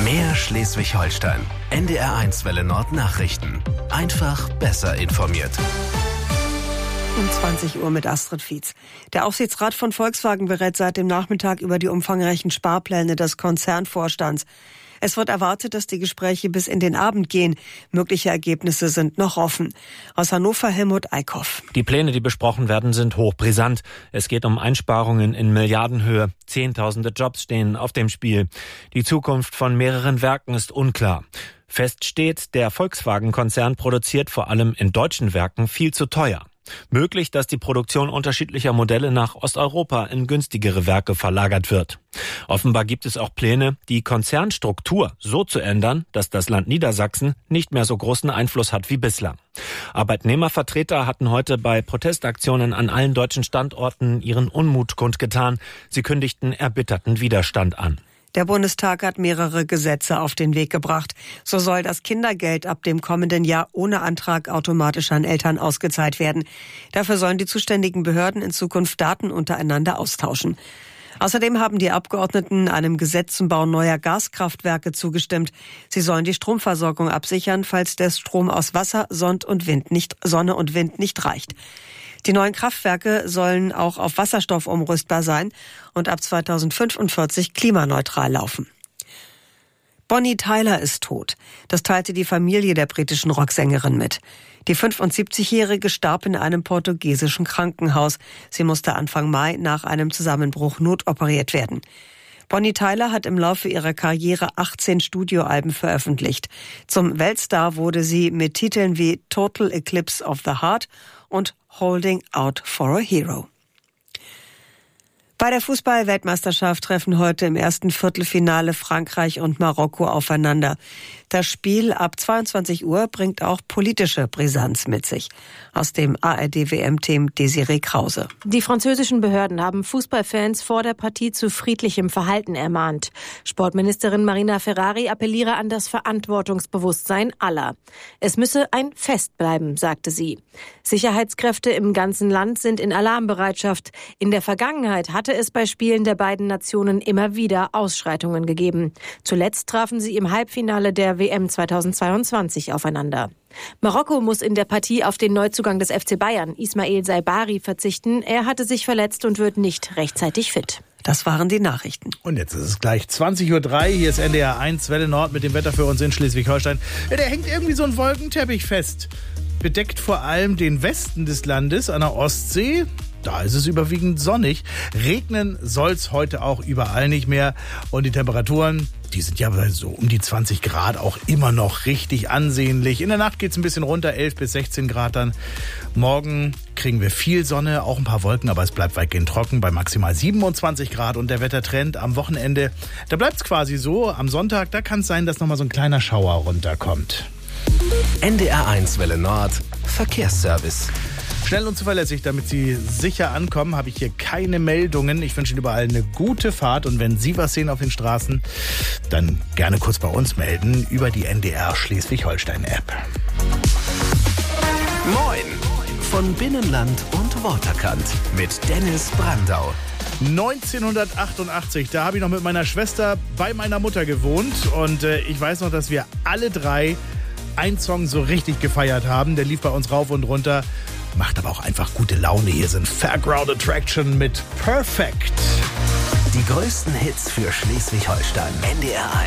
Mehr Schleswig-Holstein. NDR1 Welle Nord Nachrichten. Einfach besser informiert. Um 20 Uhr mit Astrid Fietz. Der Aufsichtsrat von Volkswagen berät seit dem Nachmittag über die umfangreichen Sparpläne des Konzernvorstands. Es wird erwartet, dass die Gespräche bis in den Abend gehen. Mögliche Ergebnisse sind noch offen. Aus Hannover Helmut Eickhoff. Die Pläne, die besprochen werden, sind hochbrisant. Es geht um Einsparungen in Milliardenhöhe. Zehntausende Jobs stehen auf dem Spiel. Die Zukunft von mehreren Werken ist unklar. Fest steht, der Volkswagen-Konzern produziert vor allem in deutschen Werken viel zu teuer. Möglich, dass die Produktion unterschiedlicher Modelle nach Osteuropa in günstigere Werke verlagert wird. Offenbar gibt es auch Pläne, die Konzernstruktur so zu ändern, dass das Land Niedersachsen nicht mehr so großen Einfluss hat wie bislang. Arbeitnehmervertreter hatten heute bei Protestaktionen an allen deutschen Standorten ihren Unmut kundgetan. Sie kündigten erbitterten Widerstand an. Der Bundestag hat mehrere Gesetze auf den Weg gebracht. So soll das Kindergeld ab dem kommenden Jahr ohne Antrag automatisch an Eltern ausgezahlt werden. Dafür sollen die zuständigen Behörden in Zukunft Daten untereinander austauschen. Außerdem haben die Abgeordneten einem Gesetz zum Bau neuer Gaskraftwerke zugestimmt. Sie sollen die Stromversorgung absichern, falls der Strom aus Wasser, Sonne und Wind nicht reicht. Die neuen Kraftwerke sollen auch auf Wasserstoff umrüstbar sein und ab 2045 klimaneutral laufen. Bonnie Tyler ist tot. Das teilte die Familie der britischen Rocksängerin mit. Die 75-Jährige starb in einem portugiesischen Krankenhaus. Sie musste Anfang Mai nach einem Zusammenbruch notoperiert werden. Bonnie Tyler hat im Laufe ihrer Karriere 18 Studioalben veröffentlicht. Zum Weltstar wurde sie mit Titeln wie Total Eclipse of the Heart und Holding Out for a Hero. Bei der Fußball-Weltmeisterschaft treffen heute im ersten Viertelfinale Frankreich und Marokko aufeinander. Das Spiel ab 22 Uhr bringt auch politische Brisanz mit sich. Aus dem ARD-WM-Team Desiree Krause. Die französischen Behörden haben Fußballfans vor der Partie zu friedlichem Verhalten ermahnt. Sportministerin Marina Ferrari appelliere an das Verantwortungsbewusstsein aller. Es müsse ein Fest bleiben, sagte sie. Sicherheitskräfte im ganzen Land sind in Alarmbereitschaft. In der Vergangenheit hatte es bei Spielen der beiden Nationen immer wieder Ausschreitungen gegeben. Zuletzt trafen sie im Halbfinale der WM 2022 aufeinander. Marokko muss in der Partie auf den Neuzugang des FC Bayern, Ismail Saibari, verzichten. Er hatte sich verletzt und wird nicht rechtzeitig fit. Das waren die Nachrichten. Und jetzt ist es gleich 20.03 Uhr. Hier ist NDR1 Welle Nord mit dem Wetter für uns in Schleswig-Holstein. Ja, da hängt irgendwie so ein Wolkenteppich fest. Bedeckt vor allem den Westen des Landes an der Ostsee. Da ist es überwiegend sonnig. Regnen soll es heute auch überall nicht mehr. Und die Temperaturen, die sind ja bei so um die 20 Grad auch immer noch richtig ansehnlich. In der Nacht geht es ein bisschen runter, 11 bis 16 Grad dann. Morgen kriegen wir viel Sonne, auch ein paar Wolken, aber es bleibt weitgehend trocken bei maximal 27 Grad. Und der Wettertrend am Wochenende, da bleibt es quasi so. Am Sonntag, da kann es sein, dass nochmal so ein kleiner Schauer runterkommt. NDR1 Welle Nord Verkehrsservice. Schnell und zuverlässig, damit Sie sicher ankommen, habe ich hier keine Meldungen. Ich wünsche Ihnen überall eine gute Fahrt. Und wenn Sie was sehen auf den Straßen, dann gerne kurz bei uns melden über die NDR Schleswig-Holstein-App. Moin von Binnenland und Waterkant mit Dennis Brandau. 1988, da habe ich noch mit meiner Schwester bei meiner Mutter gewohnt. Und ich weiß noch, dass wir alle drei einen Song so richtig gefeiert haben. Der lief bei uns rauf und runter. Macht aber auch einfach gute Laune. Hier sind Fairground Attraction mit Perfect. Die größten Hits für Schleswig-Holstein. NDR1.